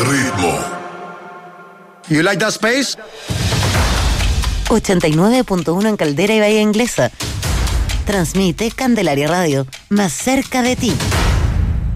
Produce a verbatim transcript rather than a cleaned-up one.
ritmo. You like that space? ochenta y nueve punto uno en Caldera y Bahía Inglesa. Transmite Candelaria Radio, más cerca de ti.